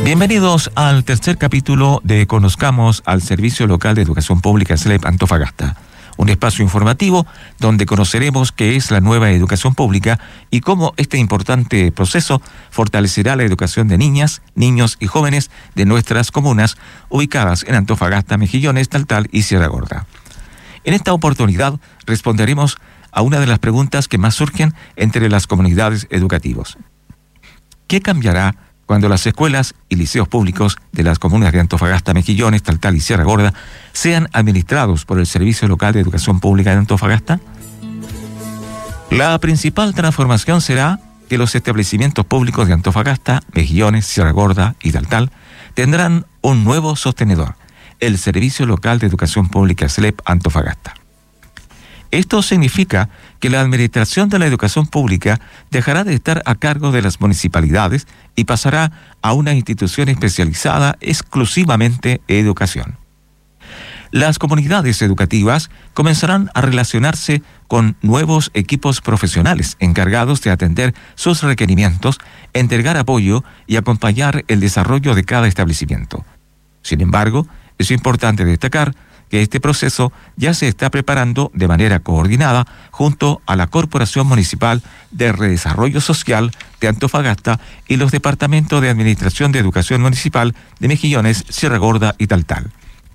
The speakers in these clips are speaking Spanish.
Bienvenidos al tercer capítulo de Conozcamos al Servicio Local de Educación Pública SLEP Antofagasta, un espacio informativo donde conoceremos qué es la nueva educación pública y cómo este importante proceso fortalecerá la educación de niñas, niños y jóvenes de nuestras comunas ubicadas en Antofagasta, Mejillones, Taltal y Sierra Gorda. En esta oportunidad responderemos a una de las preguntas que más surgen entre las comunidades educativas. ¿Qué cambiará cuando las escuelas y liceos públicos de las comunas de Antofagasta, Mejillones, Taltal y Sierra Gorda sean administrados por el Servicio Local de Educación Pública de Antofagasta? La principal transformación será que los establecimientos públicos de Antofagasta, Mejillones, Sierra Gorda y Taltal tendrán un nuevo sostenedor, el Servicio Local de Educación Pública SLEP Antofagasta. Esto significa que la administración de la educación pública dejará de estar a cargo de las municipalidades y pasará a una institución especializada exclusivamente en educación. Las comunidades educativas comenzarán a relacionarse con nuevos equipos profesionales encargados de atender sus requerimientos, entregar apoyo y acompañar el desarrollo de cada establecimiento. Sin embargo, es importante destacar que este proceso ya se está preparando de manera coordinada junto a la Corporación Municipal de Redesarrollo Social de Antofagasta y los Departamentos de Administración de Educación Municipal de Mejillones, Sierra Gorda y Taltal.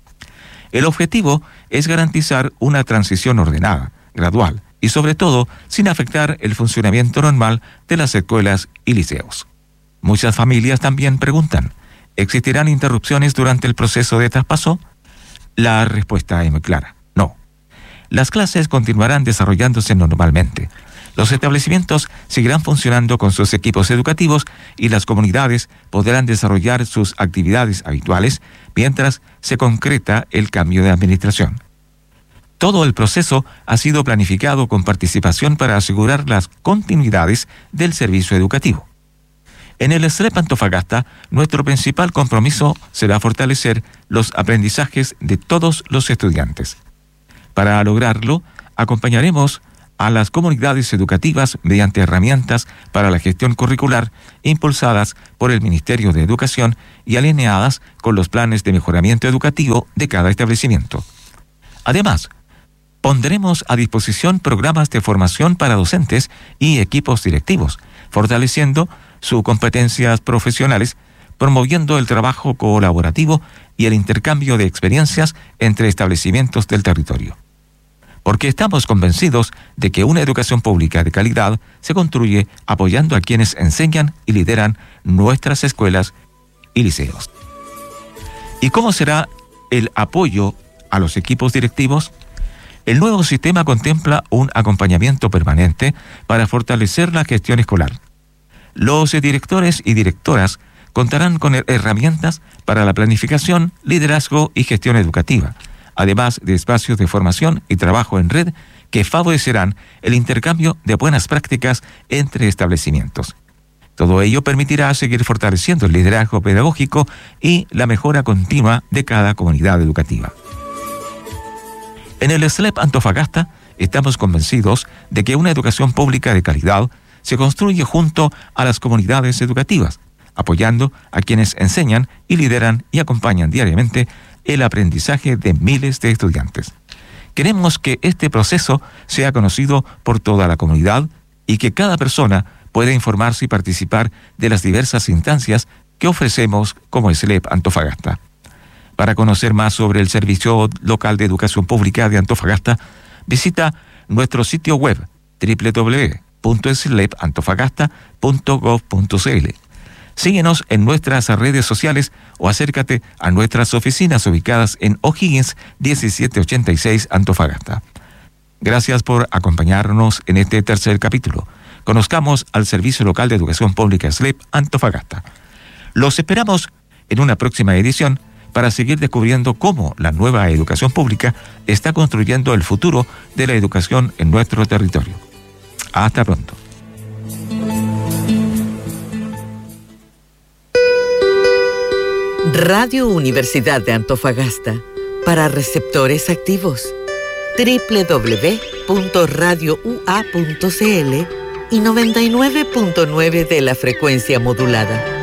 El objetivo es garantizar una transición ordenada, gradual y sobre todo sin afectar el funcionamiento normal de las escuelas y liceos. Muchas familias también preguntan, ¿existirán interrupciones durante el proceso de traspaso? La respuesta es muy clara, no. Las clases continuarán desarrollándose normalmente. Los establecimientos seguirán funcionando con sus equipos educativos y las comunidades podrán desarrollar sus actividades habituales mientras se concreta el cambio de administración. Todo el proceso ha sido planificado con participación para asegurar las continuidades del servicio educativo. En el SLEP Antofagasta, nuestro principal compromiso será fortalecer los aprendizajes de todos los estudiantes. Para lograrlo, acompañaremos a las comunidades educativas mediante herramientas para la gestión curricular impulsadas por el Ministerio de Educación y alineadas con los planes de mejoramiento educativo de cada establecimiento. Además, pondremos a disposición programas de formación para docentes y equipos directivos, fortaleciendo sus competencias profesionales, promoviendo el trabajo colaborativo y el intercambio de experiencias entre establecimientos del territorio. Porque estamos convencidos de que una educación pública de calidad se construye apoyando a quienes enseñan y lideran nuestras escuelas y liceos. ¿Y cómo será el apoyo a los equipos directivos? El nuevo sistema contempla un acompañamiento permanente para fortalecer la gestión escolar. Los directores y directoras contarán con herramientas para la planificación, liderazgo y gestión educativa, además de espacios de formación y trabajo en red que favorecerán el intercambio de buenas prácticas entre establecimientos. Todo ello permitirá seguir fortaleciendo el liderazgo pedagógico y la mejora continua de cada comunidad educativa. En el SLEP Antofagasta estamos convencidos de que una educación pública de calidad se construye junto a las comunidades educativas, apoyando a quienes enseñan y lideran y acompañan diariamente el aprendizaje de miles de estudiantes. Queremos que este proceso sea conocido por toda la comunidad y que cada persona pueda informarse y participar de las diversas instancias que ofrecemos como SLEP Antofagasta. Para conocer más sobre el Servicio Local de Educación Pública de Antofagasta, visita nuestro sitio web www.slepantofagasta.gov.cl. Síguenos en nuestras redes sociales o acércate a nuestras oficinas ubicadas en O'Higgins 1786 Antofagasta. Gracias por acompañarnos en este tercer capítulo. Conozcamos al Servicio Local de Educación Pública SLEP Antofagasta. Los esperamos en una próxima edición para seguir descubriendo cómo la nueva educación pública está construyendo el futuro de la educación en nuestro territorio. Hasta pronto. Radio Universidad de Antofagasta, para receptores activos. www.radioua.cl y 99.9 de la frecuencia modulada.